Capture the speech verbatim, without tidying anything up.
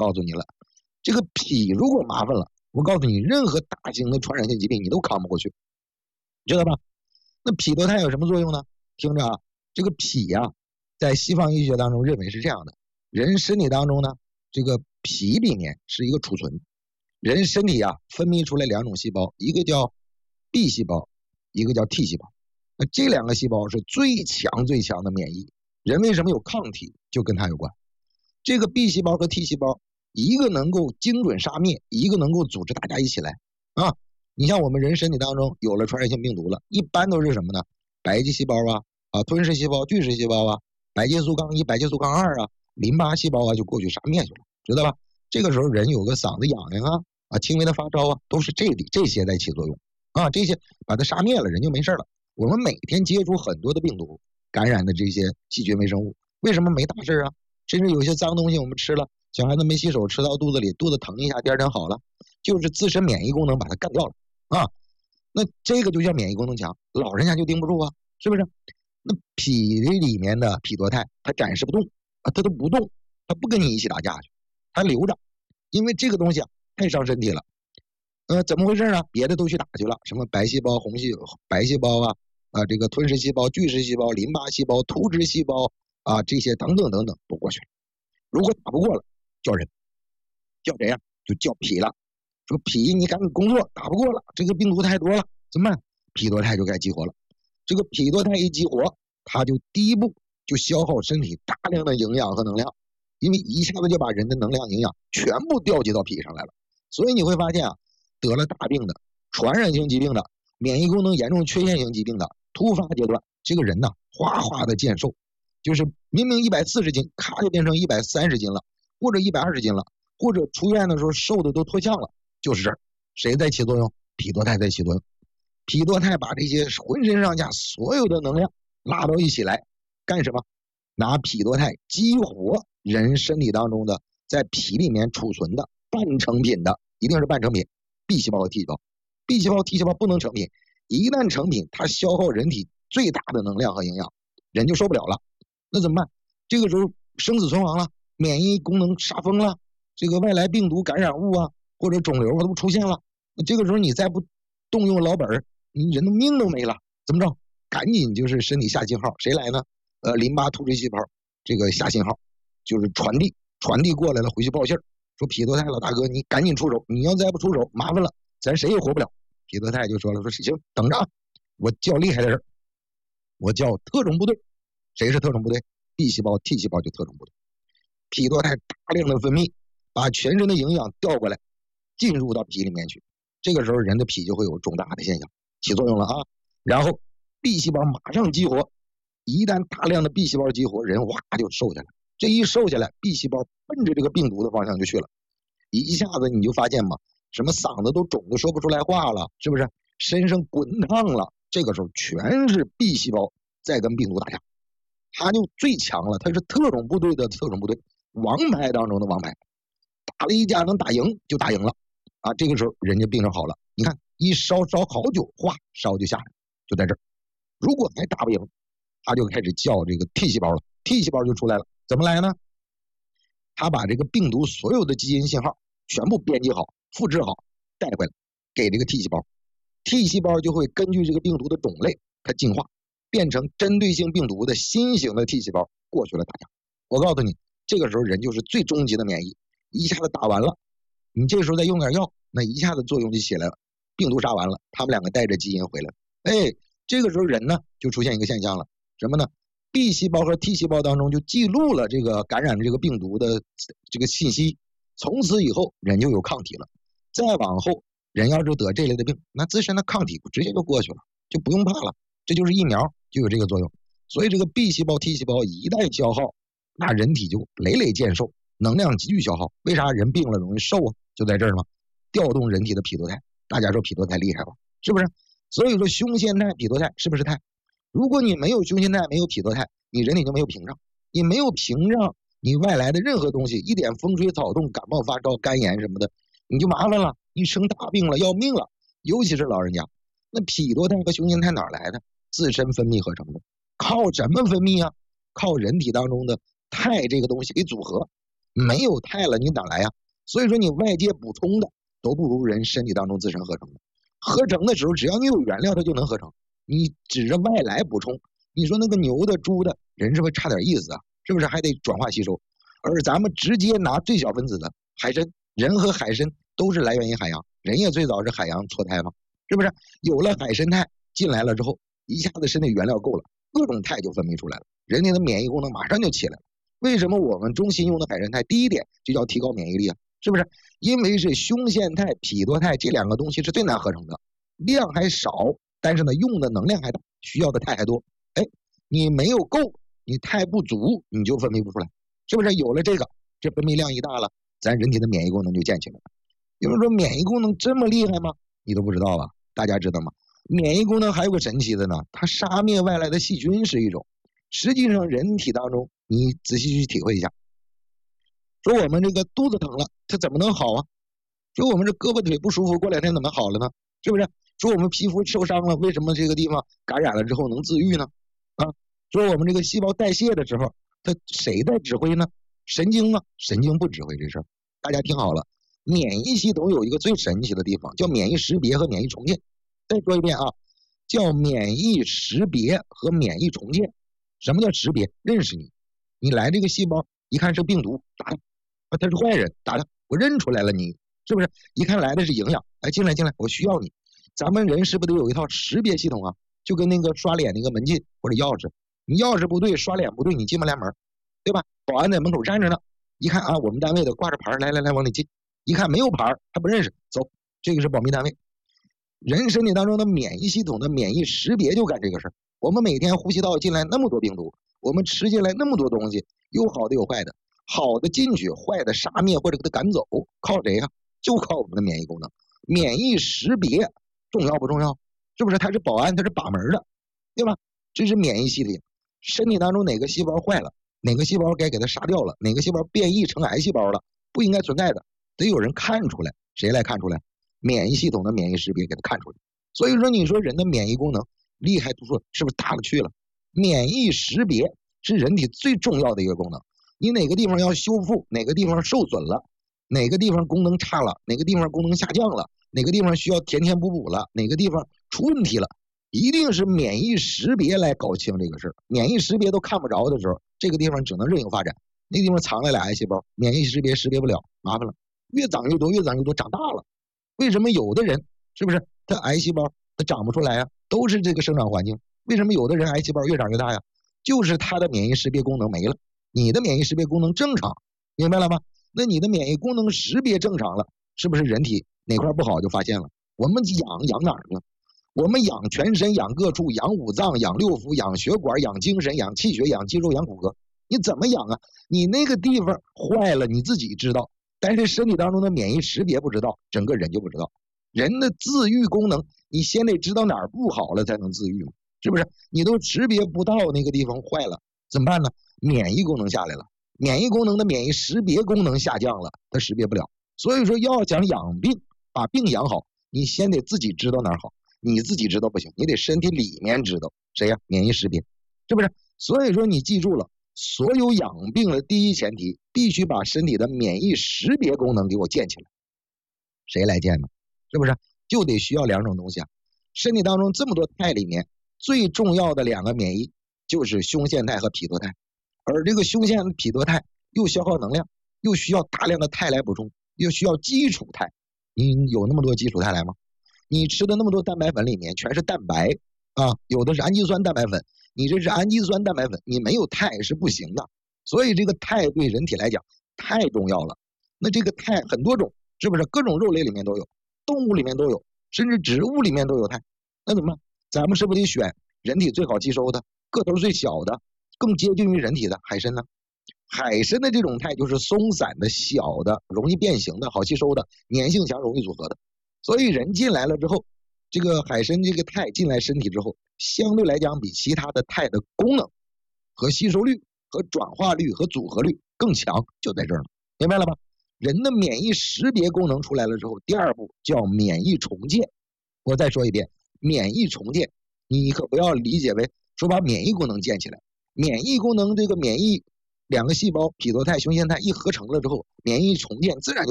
告诉你了，这个脾如果麻烦了，我告诉你，任何大型的传染性疾病你都扛不过去，知道吧？那脾多肽有什么作用呢？听着啊，这个脾呀、啊，在西方医学当中认为是这样的：人身体当中呢，这个脾里面是一个储存。人身体啊分泌出来两种细胞，一个叫 B 细胞，一个叫 T 细胞。那这两个细胞是最强最强的免疫。人为什么有抗体，就跟它有关。这个 B 细胞和 T 细胞，一个能够精准杀灭，一个能够组织大家一起来啊。你像我们人身体当中有了传染性病毒了，一般都是什么呢？白细胞啊、啊吞噬细胞、巨噬细胞啊、白介素杠一、白介素杠二啊、淋巴细胞啊就过去杀灭去了，知道吧？这个时候人有个嗓子痒痒啊、啊轻微的发烧啊，都是这里这些在起作用啊，这些把它杀灭了，人就没事了。我们每天接触很多的病毒感染的这些细菌微生物，为什么没大事啊？甚至有些脏东西我们吃了，小孩子没洗手吃到肚子里，肚子疼一下，第二天好了，就是自身免疫功能把它干掉了啊。那这个就叫免疫功能强，老人家就盯不住啊，是不是？那脾里面的脾多肽它展示不动啊，它都不动，它不跟你一起打架去，它留着，因为这个东西啊太伤身体了。呃，怎么回事呢？别的都去打去了，什么白细胞、红细白细胞啊，啊这个吞噬细胞、巨噬细胞、淋巴细胞、突织细胞啊，这些等等等等都过去了。如果打不过了，叫人，叫谁呀、啊？就叫脾了。说脾你赶紧工作，打不过了，这个病毒太多了，怎么办？脾多肽就该激活了。这个脾多肽一激活，它就第一步就消耗身体大量的营养和能量，因为一下子就把人的能量营养全部调集到脾上来了。所以你会发现啊，得了大病的、传染性疾病的、免疫功能严重缺陷性疾病的突发阶段，这个人呢哗哗的健瘦，就是明明一百四十斤，咔就变成一百三十斤了，或者一百二十斤了，或者出院的时候瘦的都脱相了，就是这儿，谁在起作用？脾多肽在起作用。脾多肽把这些浑身上下所有的能量拉到一起来，干什么？拿脾多肽激活人身体当中的在脾里面储存的半成品的，一定是半成品 B 细胞和 T 细胞。B 细胞 T 细胞不能成品，一旦成品，它消耗人体最大的能量和营养，人就受不了了。那怎么办？这个时候生死存亡了，免疫功能杀疯了，这个外来病毒感染物啊或者肿瘤啊都出现了。那这个时候你再不动用老本儿，你人的命都没了，怎么着？赶紧就是身体下信号，谁来呢？呃，淋巴突织细胞这个下信号，就是传递，传递过来了，回去报信儿，说脾多肽老大哥，你赶紧出手，你要再不出手，麻烦了，咱谁也活不了。脾多肽就说了，说行，等着啊，我叫厉害的人，我叫特种部队。谁是特种部队 ？B 细胞、T 细胞就特种部队。脾多肽大量的分泌，把全身的营养调过来，进入到脾里面去。这个时候人的脾就会有肿大的现象，起作用了啊。然后 B 细胞马上激活，一旦大量的 B 细胞激活，人哇就瘦下来。这一瘦下来 ，B 细胞奔着这个病毒的方向就去了，一下子你就发现嘛，什么嗓子都肿的说不出来话了，是不是？身上滚烫了，这个时候全是 B 细胞在跟病毒打架，他就最强了，他是特种部队的特种部队，王牌当中的王牌，打了一架能打赢就打赢了啊！这个时候人家病人好了，你看一烧烧好久，哗烧就下来，就在这儿。如果还打不赢，他就开始叫这个 T 细胞了 ，T 细胞就出来了，怎么来呢？他把这个病毒所有的基因信号全部编辑好、复制好，带回来给这个 T 细胞 ，T 细胞就会根据这个病毒的种类，它进化。变成针对性病毒的新型的 T 细胞过去了打架。我告诉你，这个时候人就是最终极的免疫，一下子打完了，你这个时候再用点药，那一下子作用就起来了，病毒杀完了，他们两个带着基因回来了。哎，这个时候人呢就出现一个现象了，什么呢 ？B 细胞和 T 细胞当中就记录了这个感染这个病毒的这个信息，从此以后人就有抗体了。再往后，人要是得这类的病，那自身的抗体直接就过去了，就不用怕了。这就是疫苗就有这个作用，所以这个 B 细胞 T 细胞一旦消耗，那人体就累累健瘦，能量急剧消耗。为啥人病了容易瘦啊？就在这儿嘛，调动人体的脾多肽。大家说脾多肽厉害吧？是不是？所以说胸腺肽、脾多肽是不是肽？如果你没有胸腺肽，没有脾多肽，你人体就没有屏障，你没有屏障，你外来的任何东西，一点风吹草动、感冒发烧、肝炎什么的，你就麻烦了，你生大病了，要命了。尤其是老人家，那脾多肽和胸腺肽哪来的？自身分泌合成的，靠什么分泌啊？靠人体当中的肽这个东西给组合。 没有肽了，你哪来呀？所以说你外界补充的都不如人身体当中自身合成的。合成的时候，只要你有原料，它就能合成。你指着外来补充，你说那个牛的、猪的，人是不是差点意思啊？是不是还得转化吸收？而咱们直接拿最小分子的海参，人和海参都是来源于海洋，人也最早是海洋错胎嘛，是不是？有了海参肽进来了之后，一下子身体原料够了，各种肽就分泌出来了，人体的免疫功能马上就起来了。为什么我们中心用的海参肽，第一点就叫提高免疫力啊？是不是？因为是胸腺肽、吡垛肽这两个东西是最难合成的，量还少，但是呢用的能量还大，需要的肽还多。哎，你没有够，你肽不足，你就分泌不出来，是不是？有了这个，这分泌量一大了，咱人体的免疫功能就建起来了。有人说免疫功能这么厉害吗？你都不知道吧？大家知道吗？免疫功能还有个神奇的呢，它杀灭外来的细菌是一种。实际上人体当中，你仔细去体会一下，说我们这个肚子疼了，它怎么能好啊？说我们这胳膊腿不舒服，过两天怎么好了呢？是不是？说我们皮肤受伤了，为什么这个地方感染了之后能自愈呢？啊，说我们这个细胞代谢的时候，它谁在指挥呢？神经吗？神经不指挥这事儿。大家听好了，免疫系统有一个最神奇的地方，叫免疫识别和免疫重建。再说一遍啊，叫免疫识别和免疫重建。什么叫识别？认识你，你来这个细胞一看是病毒，打它；啊，它是坏人，打它。我认出来了你，是不是？一看来的是营养，哎，进来进来，我需要你。咱们人是不是得有一套识别系统啊？就跟那个刷脸那个门禁或者钥匙，你钥匙不对，刷脸不对，你进不来门，对吧？保安在门口站着呢，一看啊，我们单位的挂着牌，来来来，往里进。一看没有牌，他不认识，走，这个是保密单位。人身体当中的免疫系统的免疫识别就干这个事儿。我们每天呼吸道进来那么多病毒，我们吃进来那么多东西，有好的有坏的，好的进去，坏的杀灭或者给它赶走，靠谁呀？就靠我们的免疫功能。免疫识别重要不重要？是不是？它是保安，它是把门的，对吧？这是免疫系统。身体当中哪个细胞坏了，哪个细胞该给它杀掉了，哪个细胞变异成癌细胞了，不应该存在的，得有人看出来。谁来看出来？免疫系统的免疫识别给它看出来。所以说，你说人的免疫功能厉害不说，是不是大了去了？免疫识别是人体最重要的一个功能。你哪个地方要修复，哪个地方受损了，哪个地方功能差了，哪个地方功能下降了，哪个地方需要填填补补了，哪个地方出问题了，一定是免疫识别来搞清这个事儿。免疫识别都看不着的时候，这个地方只能任由发展。那地方藏了俩癌细胞，免疫识别识别不了，麻烦了，越长越多，越长越多，长大了。为什么有的人是不是他癌细胞他长不出来呀？都是这个生长环境。为什么有的人癌细胞越长越大呀？就是他的免疫识别功能没了。你的免疫识别功能正常，明白了吗？那你的免疫功能识别正常了，是不是人体哪块不好就发现了？我们养养哪儿呢？我们养全身，养各处，养五脏，养六腑，养血管，养精神，养气血，养肌肉，养骨骼。你怎么养啊？你那个地方坏了，你自己知道，但是身体当中的免疫识别不知道，整个人就不知道。人的自愈功能，你先得知道哪儿不好了才能自愈嘛，是不是？你都识别不到那个地方坏了，怎么办呢？免疫功能下来了，免疫功能的免疫识别功能下降了，它识别不了。所以说，要想养病，把病养好，你先得自己知道哪儿好。你自己知道不行，你得身体里面知道。谁呀？免疫识别，是不是？所以说你记住了，所有养病的第一前提，必须把身体的免疫识别功能给我建起来。谁来建呢？是不是？就得需要两种东西啊。身体当中这么多肽里面，最重要的两个免疫就是胸腺肽和吡垛肽。而这个胸腺吡垛肽又消耗能量，又需要大量的肽来补充，又需要基础肽。你有那么多基础肽来吗？你吃的那么多蛋白粉里面全是蛋白啊，有的是氨基酸蛋白粉，你这是氨基酸蛋白粉，你没有肽是不行的。所以这个肽对人体来讲太重要了。那这个肽很多种，是不是？各种肉类里面都有，动物里面都有，甚至植物里面都有肽。那怎么办？咱们是不是得选人体最好吸收的、个头最小的、更接近于人体的海参呢？海参的这种肽就是松散的、小的、容易变形的、好吸收的、粘性强、容易组合的。所以人进来了之后，这个海参这个肽进来身体之后，相对来讲比其他的肽的功能和吸收率和转化率和组合率更强，就在这儿了，明白了吧？人的免疫识别功能出来了之后，第二步叫免疫重建。我再说一遍，免疫重建，你可不要理解为说把免疫功能建起来。免疫功能这个免疫两个细胞，吡唑肽、雄腺肽一合成了之后，免疫重建自然就